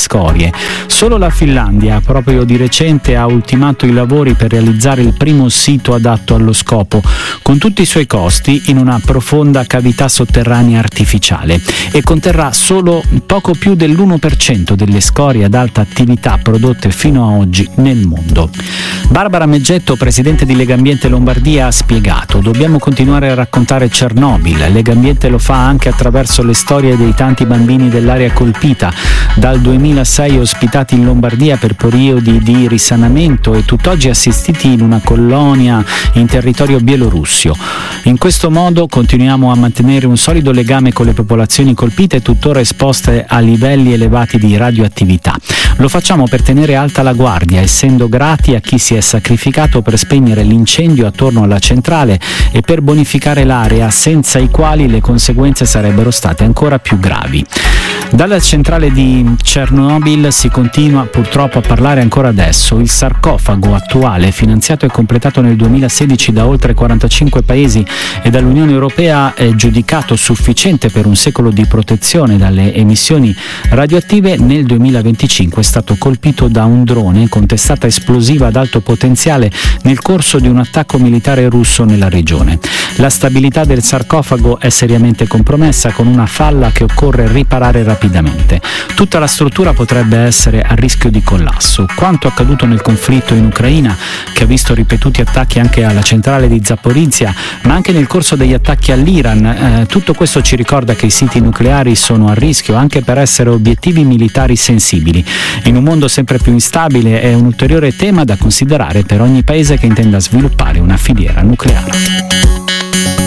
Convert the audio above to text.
scorie. Solo la Finlandia, proprio di recente, ha ultimato i lavori per realizzare il primo sito adatto allo scopo, con tutti i suoi costi, in una profonda cavità sotterranea artificiale, e conterrà solo poco più dell'1% delle scorie ad alta attività prodotte fino a oggi nel mondo. Barbara Meggetto, presidente di Legambiente Lombardia, ha spiegato: dobbiamo continuare a raccontare Chernobyl. Legambiente lo fa anche attraverso le storie dei tanti bambini dell'area colpita, dal 2006 ospitati in Lombardia per periodi di risanamento e tutt'oggi assistiti in una colonia in territorio bielorusso. In questo modo continuiamo a mantenere un solido legame con le popolazioni colpite, tuttora esposte a livelli elevati di radioattività. Lo facciamo per tenere alta la guardia, essendo grati a chi si è sacrificato per spegnere l'incendio attorno alla centrale e per bonificare l'area, senza i quali le conseguenze sarebbero state ancora più gravi. Dalla centrale di Chernobyl si continua purtroppo a parlare ancora adesso. Il sarcofago attuale, finanziato e completato nel 2016 da oltre 45 paesi e dall'Unione Europea, è giudicato sufficiente per un secolo di protezione dalle emissioni radioattive. Nel 2025 è stato colpito da un drone con testata esplosiva ad alto potenziale nel corso di un attacco militare russo nella regione. La stabilità del sarcofago è seriamente compromessa, con una falla che occorre riparare rapidamente. Tutta la struttura potrebbe essere a rischio di collasso. Quanto accaduto nel conflitto in Ucraina, che ha visto ripetuti attacchi anche alla centrale di Zaporizhzhia, ma anche nel corso degli attacchi all'Iran, tutto questo ci ricorda che i siti nucleari sono a rischio anche per essere obiettivi militari sensibili. In un mondo sempre più instabile è un ulteriore tema da considerare per ogni paese che intenda sviluppare una filiera nucleare.